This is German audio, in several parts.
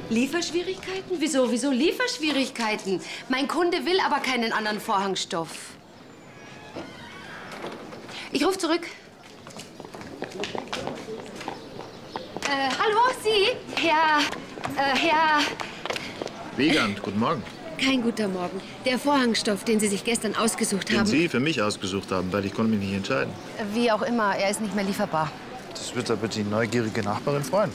Lieferschwierigkeiten? Wieso Lieferschwierigkeiten? Mein Kunde will aber keinen anderen Vorhangstoff. Ich rufe zurück. Hallo, Sie? Herr... Wiegand, guten Morgen. Kein guter Morgen. Der Vorhangstoff, den Sie sich gestern ausgesucht haben... Den Sie für mich ausgesucht haben, weil ich konnte mich nicht entscheiden. Wie auch immer, er ist nicht mehr lieferbar. Das wird aber die neugierige Nachbarin freuen.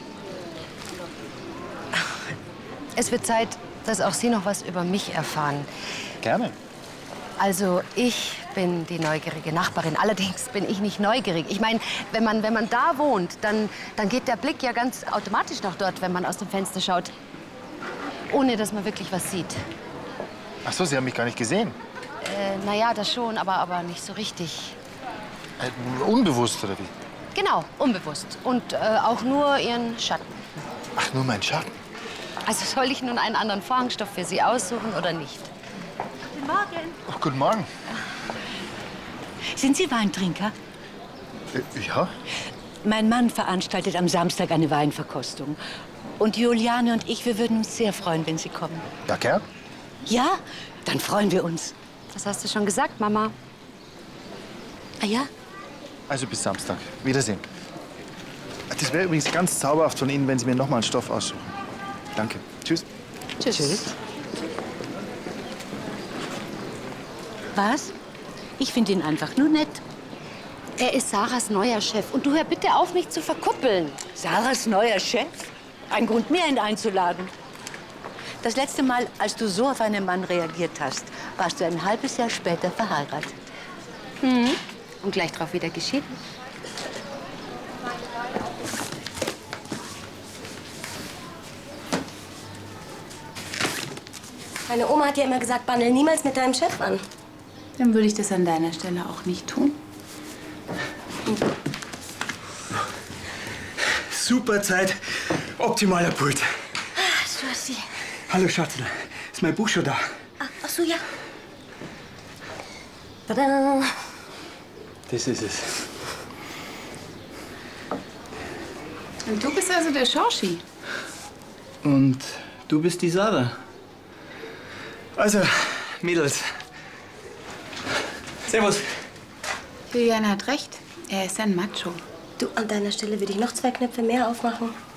Es wird Zeit, dass auch Sie noch was über mich erfahren. Gerne. Also, ich bin die neugierige Nachbarin. Allerdings bin ich nicht neugierig. Ich meine, wenn man da wohnt, dann geht der Blick ja ganz automatisch nach dort, wenn man aus dem Fenster schaut. Ohne, dass man wirklich was sieht. Ach so, Sie haben mich gar nicht gesehen. Naja, das schon, aber nicht so richtig. Unbewusst, oder wie? Genau, unbewusst. Und auch nur Ihren Schatten. Ach, nur mein Schatten? Also soll ich nun einen anderen Vorhangstoff für Sie aussuchen oder nicht? Guten Morgen. Oh, guten Morgen. Sind Sie Weintrinker? Ja. Mein Mann veranstaltet am Samstag eine Weinverkostung. Und Juliane und ich, wir würden uns sehr freuen, wenn Sie kommen. Ja, gern. Ja? Dann freuen wir uns. Was hast du schon gesagt, Mama? Ah ja? Also bis Samstag. Wiedersehen. Das wäre übrigens ganz zauberhaft von Ihnen, wenn Sie mir noch mal einen Stoff aussuchen. Danke. Tschüss. Tschüss. Tschüss. Was? Ich finde ihn einfach nur nett. Er ist Sarahs neuer Chef. Und du hör bitte auf, mich zu verkuppeln. Sarahs neuer Chef? Ein Grund mehr, ihn einzuladen. Das letzte Mal, als du so auf einen Mann reagiert hast, warst du ein halbes Jahr später verheiratet. Mhm. Und gleich darauf wieder geschieden. Meine Oma hat ja immer gesagt, bandel niemals mit deinem Chef an. Dann würde ich das an deiner Stelle auch nicht tun. Super Zeit, optimaler Pult. Schatzi. Hallo Schatzel, ist mein Buch schon da? Ach so, ja. Tada! Das ist es. Und du bist also der Schorschi. Und du bist die Sarah. Also, Mädels. Servus. Juliane hat recht. Er ist ein Macho. Du, an deiner Stelle würde ich noch 2 Knöpfe mehr aufmachen.